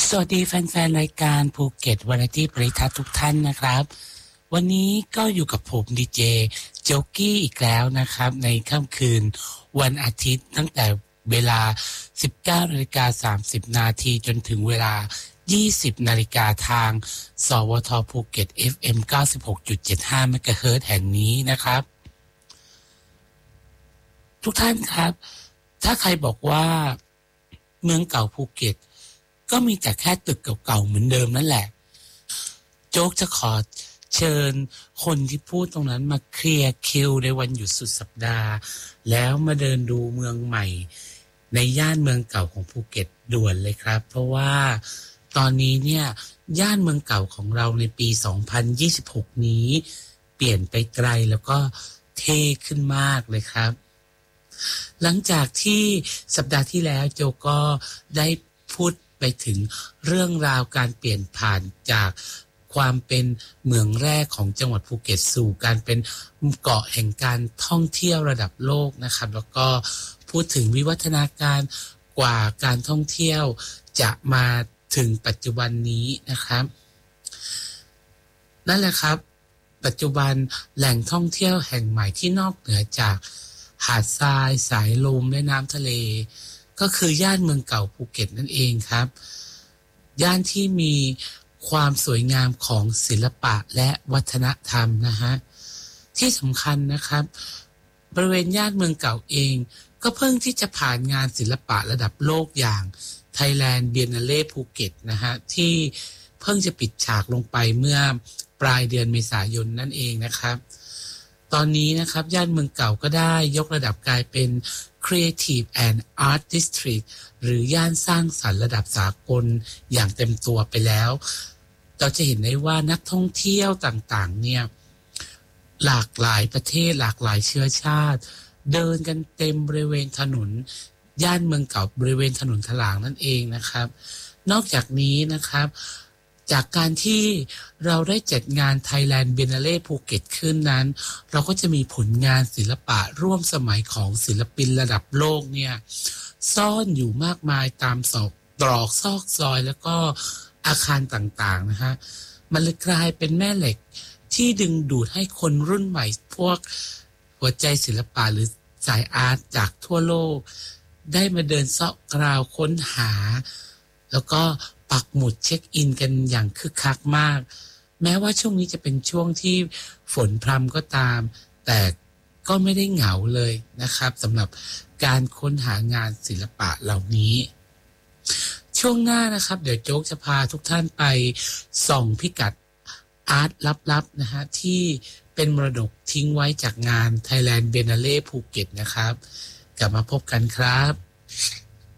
สวัสดีแฟนๆรายการภูเก็ตวาไรตี้ปริทัศน์ทุกท่านนะครับวันนี้ก็อยู่กับผมดีเจโจ๊กกี้อีกแล้วนะครับในค่ำคืนวันอาทิตย์ตั้งแต่เวลา 19:30 นาทีจนถึงเวลา 20 นาฬิกาทางสวทภูเก็ต FM 96.75 เมกะเฮิรตซ์แห่งนี้นะครับทุกท่านครับถ้าใครบอกว่าเมืองเก่าภูเก็ตก็มีแต่แค่ตึกเก่าๆเหมือนเดิมนั่นแหละโจ๊กจะขอเชิญคนที่พูดตรงนั้นมาเคลียร์คิวในวันหยุดสุดสัปดาห์แล้วมาเดินดูเมืองใหม่ในย่านเมืองเก่าของภูเก็ตด่วนเลยครับเพราะว่าตอนนี้เนี่ยย่านเมืองเก่าของเราในปี 2026 นี้เปลี่ยนไปไกลแล้วก็เท่ขึ้นมากเลยครับหลังจากที่สัปดาห์ที่แล้วโจก็ได้พูดไปถึงเรื่องราวการเปลี่ยนผ่านจากความเป็นเมืองแรกของจังหวัดภูเก็ตสู่การเป็นเกาะแห่งการท่องเที่ยวระดับโลกนะครับแล้วก็พูดถึงวิวัฒนาการกว่าการท่องเที่ยวจะมาถึงปัจจุบันนี้นะครับนั่นแหละครับปัจจุบันแหล่งท่องเที่ยวแห่งใหม่ที่นอกเหนือจากหาดทรายสายลมและน้ำทะเลก็คือย่านเมืองเก่าภูเก็ตนั่นเองครับย่านที่มีความสวยงามของศิลปะและวัฒนธรรมนะฮะที่สำคัญนะครับบริเวณย่านเมืองเก่าเองก็เพิ่งที่จะผ่านงานศิลปะระดับโลกอย่าง Thailand Biennale ภูเก็ตนะฮะที่เพิ่งจะปิดฉากลงไปเมื่อปลายเดือนเมษายนนั่นเองนะครับตอนนี้นะครับย่านเมืองเก่าก็ได้ยกระดับกลายเป็น Creative and Art District หรือย่านสร้างสรรค์ระดับสากลอย่างเต็มตัวไปแล้วเราจะเห็นได้ว่านักท่องเที่ยวต่างๆเนี่ยหลากหลายประเทศหลากหลายเชื้อชาติเดินกันเต็มบริเวณถนนย่านเมืองเก่าบริเวณถนนถลางนั่นเองนะครับนอกจากนี้นะครับจากการที่เราได้จัดงาน Thailand Biennale ภูเก็ตขึ้นนั้นเราก็จะมีผลงานศิลปะร่วมสมัยของศิลปินระดับโลกเนี่ยซ่อนอยู่มากมายตามตรอกซอกซอยแล้วก็อาคารต่างๆนะฮะมันเลยกลายเป็นแม่เหล็กที่ดึงดูดให้คนรุ่นใหม่พวกหัวใจศิลปะหรือสายอาร์ตจากทั่วโลกได้มาเดินเสาะกราวค้นหาแล้วก็ปักหมุดเช็คอินกันอย่างคึกคักมากแม้ว่าช่วงนี้จะเป็นช่วงที่ฝนพรำก็ตามแต่ก็ไม่ได้เหงาเลยนะครับสำหรับการค้นหางานศิลปะเหล่านี้ช่วงหน้านะครับเดี๋ยวโจ๊กจะพาทุกท่านไปส่องพิกัดอาร์ตลับๆนะฮะที่เป็นมรดกทิ้งไว้จากงาน Thailand Biennale ภูเก็ตนะครับกลับมาพบกันครับ